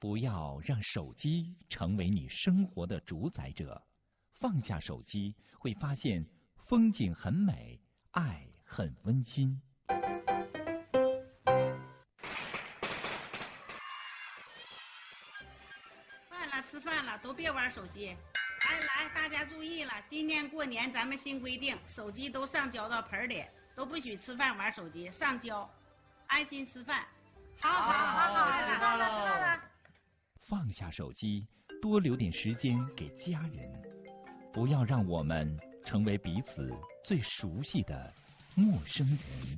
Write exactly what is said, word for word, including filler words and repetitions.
不要让手机成为你生活的主宰者。放下手机，会发现风景很美，爱很温馨。 饭了，吃饭了，都别玩手机。来来，大家注意了，今年过年咱们新规定，手机都上交到盆里，都不许吃饭玩手机，上交，安心吃饭。好好好好，知道了知道了。 放下手机，多留点时间给家人，不要让我们成为彼此最熟悉的陌生人。